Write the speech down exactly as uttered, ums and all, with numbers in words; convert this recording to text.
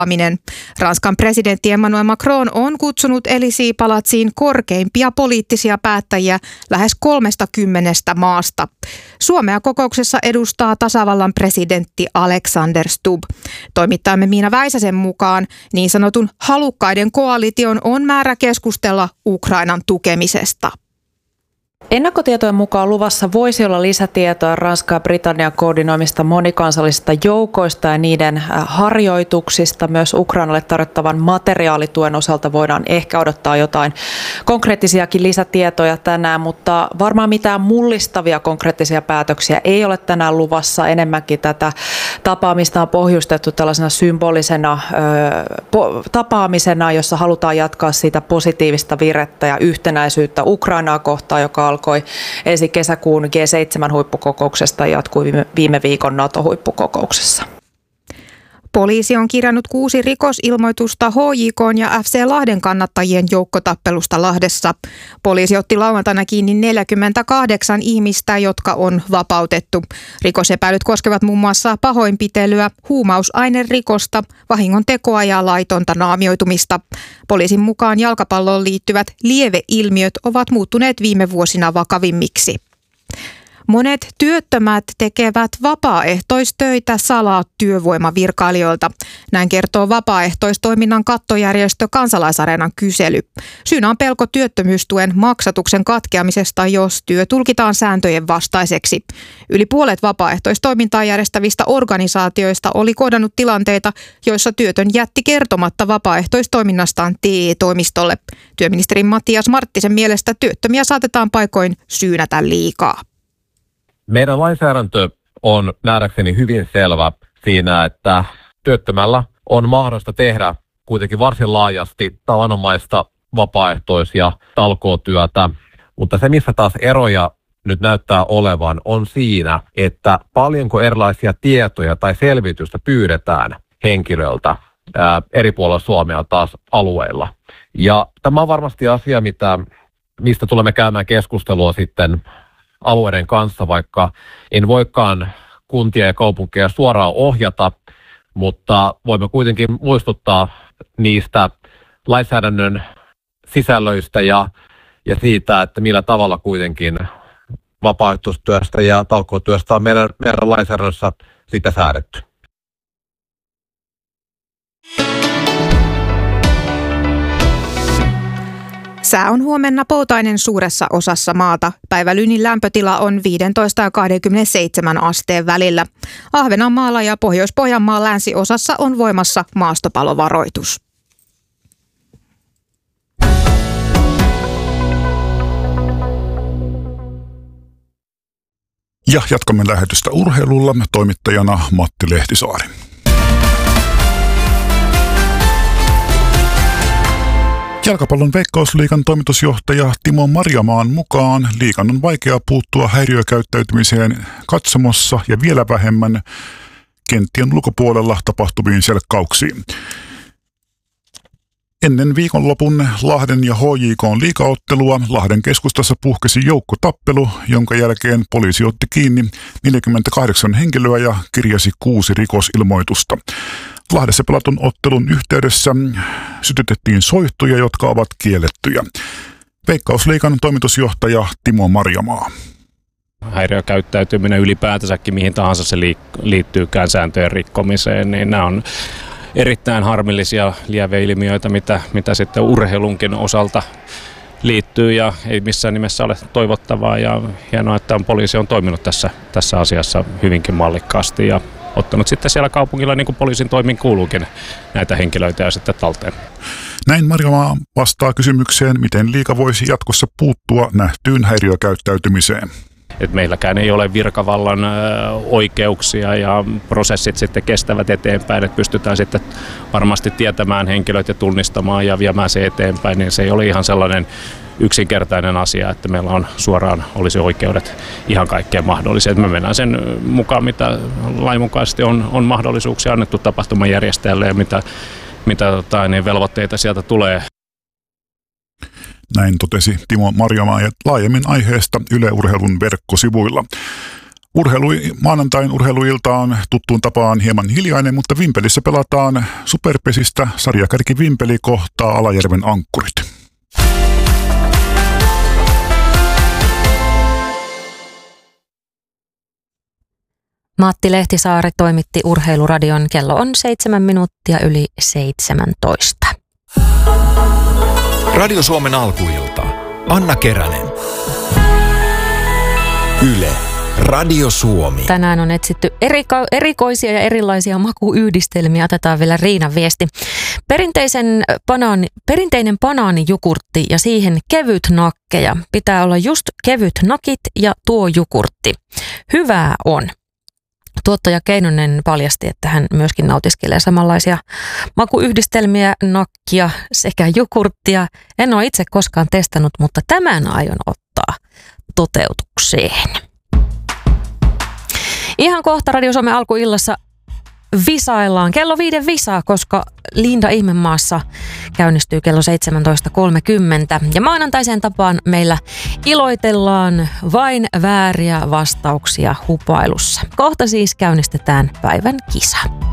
Ranskan presidentti Emmanuel Macron on kutsunut Élysée-palatsiin korkeimpia poliittisia päättäjiä lähes kolmestakymmenestä maasta. Suomea kokouksessa edustaa tasavallan presidentti Alexander Stubb. Toimittajamme Miina Väisäsen mukaan niin sanotun halukkaiden koalition on määrä keskustella Ukrainan tukemisesta. Ennakkotietojen mukaan luvassa voisi olla lisätietoa Ranskan ja Britannian koordinoimista monikansallisista joukoista ja niiden harjoituksista. Myös Ukrainalle tarjottavan materiaalituen osalta voidaan ehkä odottaa jotain konkreettisiakin lisätietoja tänään, mutta varmaan mitään mullistavia konkreettisia päätöksiä ei ole tänään luvassa. Enemmänkin tätä tapaamista on pohjustettu tällaisena symbolisena ö, po, tapaamisena, jossa halutaan jatkaa siitä positiivista virettä ja yhtenäisyyttä Ukrainaa kohtaan, joka alkoi ensi kesäkuun G seitsemän-huippukokouksesta ja jatkui viime, viime viikon NATO-huippukokouksessa. Poliisi on kirjannut kuusi rikosilmoitusta H J K:n ja F C Lahden kannattajien joukkotappelusta Lahdessa. Poliisi otti lauantaina kiinni neljäkymmentäkahdeksan ihmistä, jotka on vapautettu. Rikosepäilyt koskevat muun muassa pahoinpitelyä, huumausainerikosta, vahingontekoa ja laitonta naamioitumista. Poliisin mukaan jalkapalloon liittyvät lieveilmiöt ovat muuttuneet viime vuosina vakavimmiksi. Monet työttömät tekevät vapaaehtoistöitä salaa työvoimavirkailijoilta. Näin kertoo vapaaehtoistoiminnan kattojärjestö Kansalaisareenan kysely. Syynä on pelko työttömyystuen maksatuksen katkeamisesta, jos työ tulkitaan sääntöjen vastaiseksi. Yli puolet vapaaehtoistoimintaa järjestävistä organisaatioista oli kohdannut tilanteita, joissa työtön jätti kertomatta vapaaehtoistoiminnastaan T E-toimistolle. Työministeri Matias Marttisen mielestä työttömiä saatetaan paikoin syynätä liikaa. Meidän lainsäädäntö on nähdäkseni hyvin selvä siinä, että työttömällä on mahdollista tehdä kuitenkin varsin laajasti tavanomaista vapaaehtois- ja talkootyötä, mutta se missä taas eroja nyt näyttää olevan on siinä, että paljonko erilaisia tietoja tai selvitystä pyydetään henkilöltä ää, eri puolilla Suomea taas alueilla. Ja tämä on varmasti asia, mitä, mistä tulemme käymään keskustelua sitten alueiden kanssa, vaikka en voikaan kuntia ja kaupunkeja suoraan ohjata, mutta voimme kuitenkin muistuttaa niistä lainsäädännön sisällöistä ja, ja siitä, että millä tavalla kuitenkin vapaaehtoistyöstä ja talkootyöstä on meidän, meidän lainsäädännössä sitä säädetty. Sää on huomenna poutainen suuressa osassa maata. Päivälynin lämpötila on viisitoista ja kaksikymmentäseitsemän asteen välillä. Ahvenanmaalla ja Pohjois-Pohjanmaan länsiosassa on voimassa maastopalovaroitus. Ja jatkamme lähetystä urheilulla, toimittajana Matti Lehtisaari. Jalkapallon Veikkausliigan toimitusjohtaja Timo Marjamaan mukaan liigan on vaikea puuttua häiriökäyttäytymiseen katsomossa ja vielä vähemmän kenttien ulkopuolella tapahtuviin selkkauksiin. Ennen viikonlopun Lahden ja H J K:n liigaottelua Lahden keskustassa puhkesi joukkotappelu, jonka jälkeen poliisi otti kiinni neljäkymmentäkahdeksan henkilöä ja kirjasi kuusi rikosilmoitusta. Lahdessa pelatun ottelun yhteydessä sytytettiin soihtuja, jotka ovat kiellettyjä. Veikkausliigan toimitusjohtaja Timo Marjamaa. Häiriökäyttäytyminen ylipäätänsäkin, mihin tahansa se liittyykään sääntöjen rikkomiseen, niin nämä on erittäin harmillisia lieveilmiöitä, mitä, mitä sitten urheilunkin osalta liittyy ja ei missään nimessä ole toivottavaa. Ja hienoa, että poliisi on toiminut tässä, tässä asiassa hyvinkin mallikkaasti ja ottanut sitten siellä kaupungilla niin kuin poliisin toimin kuuluukin näitä henkilöitä ja sitten talteen. Näin Marjamaa vastaa kysymykseen, miten liiga voisi jatkossa puuttua nähtyyn häiriökäyttäytymiseen. Et meilläkään ei ole virkavallan ö, oikeuksia ja prosessit sitten kestävät eteenpäin, että pystytään sitten varmasti tietämään henkilöt ja tunnistamaan ja viemään se eteenpäin, niin se ei ole ihan sellainen yksinkertainen asia, että meillä on suoraan olisi oikeudet ihan kaikkeen mahdollisia. Me mennään sen mukaan, mitä lainmukaisesti on, on mahdollisuuksia annettu tapahtuman järjestäjälle ja mitä, mitä tota, niin velvoitteita sieltä tulee. Näin totesi Timo Marjamaa ja laajemmin aiheesta Yle Urheilun verkkosivuilla. Urheilu, maanantain urheiluilta on tuttuun tapaan hieman hiljainen, mutta Vimpelissä pelataan Superpesistä. Sarjakärki Vimpeli kohtaa Alajärven Ankkurit. Matti Lehtisaari toimitti Urheiluradion. Kello on seitsemän minuuttia yli seitsemäntoista. Radio Suomen alkuilta. Anna Keränen. Yle. Radio Suomi. Tänään on etsitty eriko- erikoisia ja erilaisia makuyhdistelmiä. Otetaan vielä Riinan viesti. Perinteisen banaani, perinteinen banaanijukurtti ja siihen kevyt nakkeja. Pitää olla just kevyt nakit ja tuo jukurtti. Hyvää on. Tuottaja Keinonen paljasti, että hän myöskin nautiskelee samanlaisia makuyhdistelmiä, nakkia sekä jukurttia. En ole itse koskaan testannut, mutta tämän aion ottaa toteutukseen. Ihan kohta Radio Suomen alkuillassa visaillaan. Kello viiden visaa, koska Linda Ihmemaassa käynnistyy kello seitsemäntoista kolmekymmentä. Ja maanantaiseen tapaan meillä iloitellaan vain vääriä vastauksia hupailussa. Kohta siis käynnistetään päivän kisa.